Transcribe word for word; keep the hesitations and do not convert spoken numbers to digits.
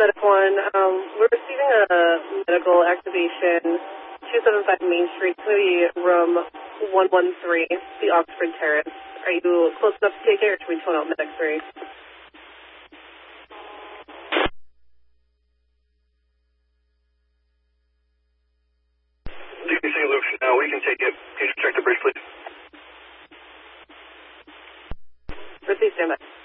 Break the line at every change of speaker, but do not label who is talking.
Medic one, um, we're receiving a medical activation, two seven five Main Street, it's going to be room one one three, the Oxford Terrace. Are you close enough to take it, or should we tone out Medic three?
D C Luke, uh, we can take it. Can you check the bridge, please?
Receive, stand by.